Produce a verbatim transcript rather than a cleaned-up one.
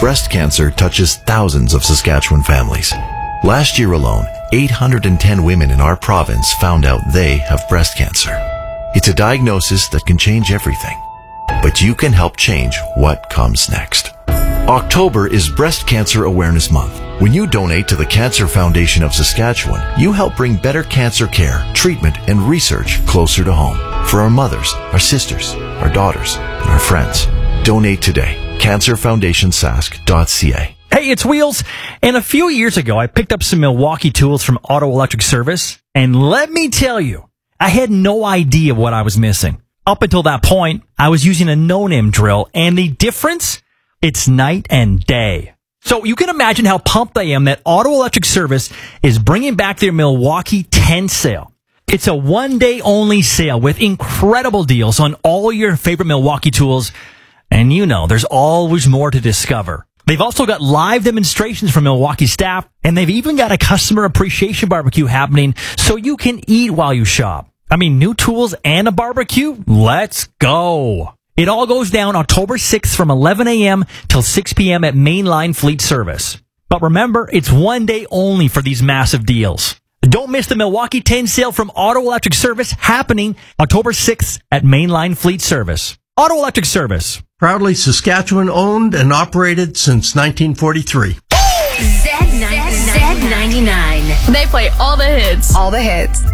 Breast cancer touches thousands of Saskatchewan families. Last year alone, eight hundred ten women in our province found out they have breast cancer. It's a diagnosis that can change everything, but you can help change what comes next. October is Breast Cancer Awareness Month. When you donate to the Cancer Foundation of Saskatchewan, you help bring better cancer care, treatment, and research closer to home for our mothers, our sisters, our daughters, and our friends. Donate today. cancer foundation sask dot c a. Hey, it's Wheels. And a few years ago, I picked up some Milwaukee tools from Auto Electric Service. And let me tell you, I had no idea what I was missing. Up until that point, I was using a no-name drill. And the difference? It's night and day. So you can imagine how pumped I am that Auto Electric Service is bringing back their Milwaukee ten sale. It's a one-day only sale with incredible deals on all your favorite Milwaukee tools. And you know, there's always more to discover. They've also got live demonstrations from Milwaukee staff, and they've even got a customer appreciation barbecue happening so you can eat while you shop. I mean, new tools and a barbecue? Let's go. It all goes down October sixth from eleven a.m. till six p.m. at Mainline Fleet Service. But remember, it's one day only for these massive deals. Don't miss the Milwaukee ten sale from Auto Electric Service happening October sixth at Mainline Fleet Service. Auto Electric Service. Proudly Saskatchewan owned and operated since nineteen forty-three. Z ninety-nine. They play all the hits. All the hits.